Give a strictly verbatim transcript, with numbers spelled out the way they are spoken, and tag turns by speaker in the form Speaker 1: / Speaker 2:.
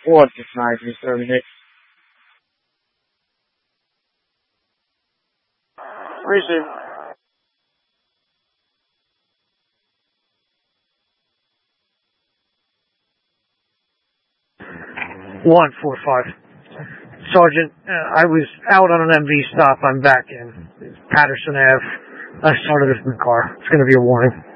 Speaker 1: One six nine three seventy-six. Receive.
Speaker 2: One four five. Sergeant, uh, I was out on an M V stop. I'm back in Patterson Avenue. I started this in the car. It's going to be a warning.